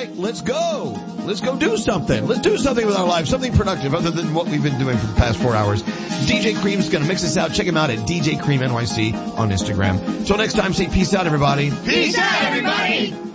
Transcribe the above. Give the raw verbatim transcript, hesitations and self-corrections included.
right, let's go. Let's go do something. Let's do something with our lives, something productive other than what we've been doing for the past four hours. D J Cream's going to mix us out. Check him out at D J Cream N Y C on Instagram. Till next time, say peace out, everybody. Peace out, everybody.